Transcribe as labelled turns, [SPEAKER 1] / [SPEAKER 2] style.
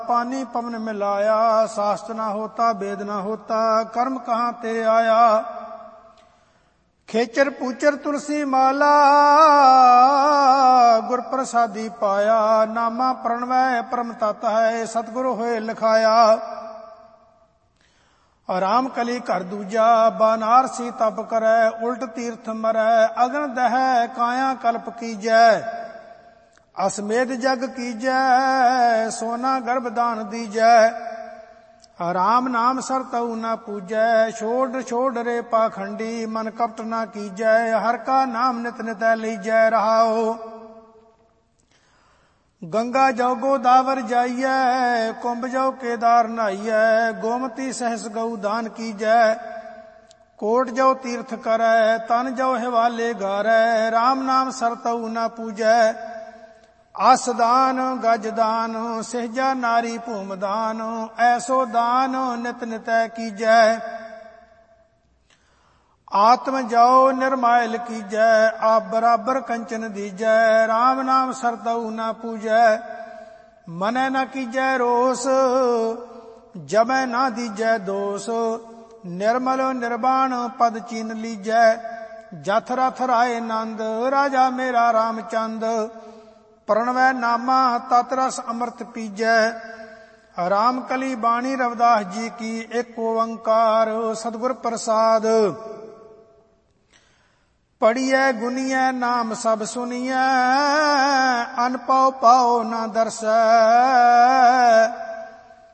[SPEAKER 1] पानी पवन मिलाया, शास्त्र ना होता वेद ना होता, कर्म कहाँ तेरे आया। खेचर पूचर तुलसी माला, गुर प्रसादी पाया, नामा प्रणवै परम तत है, सतगुरु होए लिखाया। राम कली कर दूजा, बनारसी तप करै, उल्ट तीर्थ मरै, अगन दह काया कल्प कीजै। असमेध जग कीजै, सोना गर्भ दान दीजै। राम नाम सर तऊ न पूजै, छोड़ छोड़ रे पाखंडी, मन कपट न कीजै। हर का नाम नित नित लीजै रहाओ। गंगा जाओ गोदावर जाइयै, कुंभ जाओ केदार नहाइयै, गोमती सहस गऊ दान कीजै। कोट जाओ तीर्थ करै, तन जाओ हिवाले गारै, राम नाम सर तऊ न पूजै। आसदान गजदान, सहजा नारी भूमदान, ऐसो दान नित नित कीजै। आत्म जाओ निर्मायल कीजै, आप बराबर कंचन दीजै। राम नाम सर तऊ न पूजै, मनै न कीजै रोस, जबै न दीजै दोष। निर्मल निर्वाण पद चीन लीजै, जथ रथ राय नंद, राजा मेरा रामचंद। प्रणवै नामा तत रस अमृत पीजै। राम कली बाणी रविदास जी की, एक ओंकार सतगुर प्रसाद। पढ़िए गुनिए नाम सब सुनिए, अन पाओ पाओ न दर्सै।